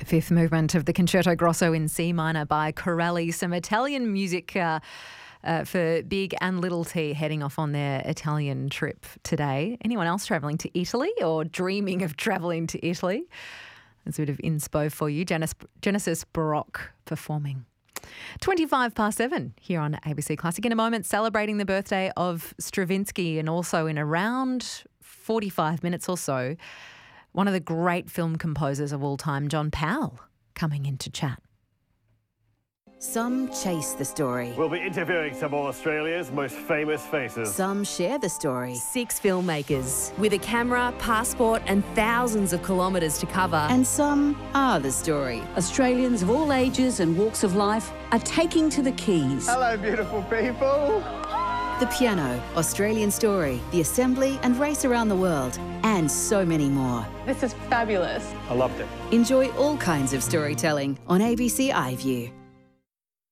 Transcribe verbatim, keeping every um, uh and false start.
Fifth movement of the Concerto Grosso in C minor by Corelli. Some Italian music uh, uh, for Big and Little T heading off on their Italian trip today. Anyone else travelling to Italy or dreaming of travelling to Italy? There's a bit of inspo for you. Genesis, Genesis Baroque performing. twenty-five past seven here on A B C Classic. In a moment, celebrating the birthday of Stravinsky, and also in around forty-five minutes or so, one of the great film composers of all time, John Powell, coming in to chat. Some chase the story. We'll be interviewing some of Australia's most famous faces. Some share the story. Six filmmakers with a camera, passport and thousands of kilometres to cover. And some are the story. Australians of all ages and walks of life are taking to the keys. Hello, beautiful people. The Piano, Australian Story, The Assembly and Race Around the World, and so many more. This is fabulous. I loved it. Enjoy all kinds of storytelling on A B C iView.